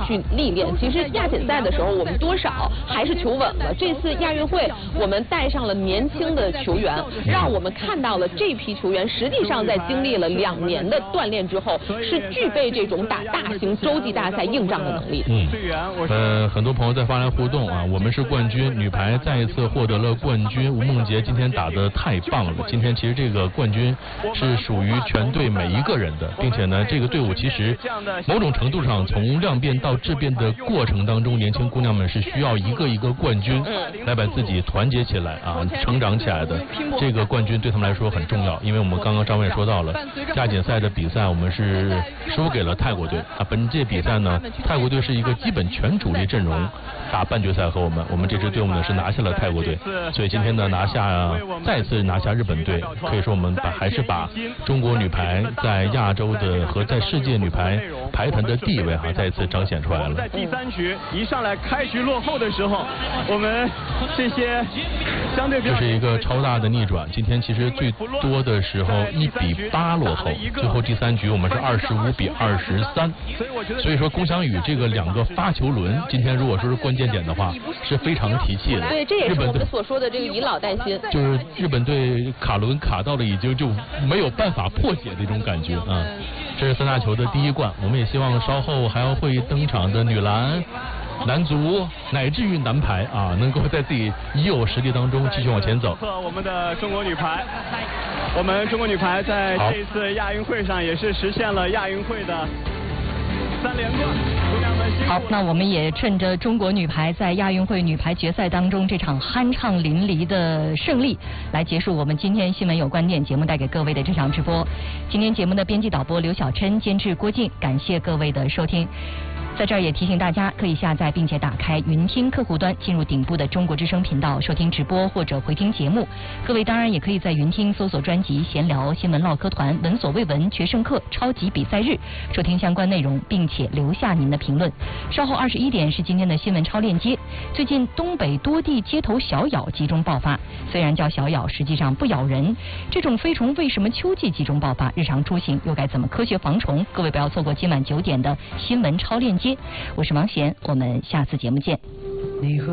续历练。其实亚锦赛的时候，我们多少还是求稳了。这次亚运会，我们带上了年轻的球员，让我们看到了这批球员实际上在经历了2年的锻炼之后，是具备这种打大型洲际大赛硬仗的能力。 很多朋友在发来互动啊，我们是冠军，女排再一次获得了冠军。吴梦洁今天打得太棒了，今天其实这个冠军是属于全队每一个人的，并且呢，这个队伍其实某种程度上从量变到质变的过程当中，年轻姑娘们是需要一个一个冠军来把自己团结起来啊，成长起来的。这个冠军对他们来说很重要，因为我们刚刚张伟说到了亚锦赛的比赛，我们是输给了泰国队啊。本届比赛呢，泰国队是一个基本全主力阵容打半决赛和我们这支队伍呢是拿下了泰国队，所以今天呢再次拿下日本队，可以说我们还是把中国女排在亚洲的和在世界女排排坛的地位再一次彰显出来了。 在第3局一上来开局落后的时候，我们这些相对比较这是一个超大的逆转。今天其实最多的时候1比8落后，最后第3局我们是25比23。所以说龚翔宇这个2个发球轮，今天如果说是关键点的话，是非常提气的。 对，这也是我们所说的这个以老带新， 就是日本队卡轮卡到了已经就没有办法破解的一种感觉啊。这是3大球的第1冠，我们也希望稍后还要会登场的女篮、男足乃至于男排啊，能够在自己已有实力当中继续往前走。 我们的中国女排，我们中国女排在这一次亚运会上也是实现了亚运会的3连冠。 好，那我们也趁着中国女排在亚运会女排决赛当中这场酣畅淋漓的胜利，来结束我们今天新闻有观点节目带给各位的这场直播。今天节目的编辑导播刘小琛，监制郭靖，感谢各位的收听。在这儿也提醒大家，可以下载并且打开云听客户端，进入顶部的中国之声频道收听直播或者回听节目。各位当然也可以在云听搜索专辑闲聊新闻唠嗑团闻所未闻决胜课超级比赛日，收听相关内容并且留下您的评论。稍后21点是今天的新闻超链接。最近东北多地街头小咬集中爆发，虽然叫小咬，实际上不咬人。这种飞虫为什么秋季集中爆发？日常出行又该怎么科学防虫？各位不要错过今晚9点的新闻超链接。我是王贤，我们下次节目见。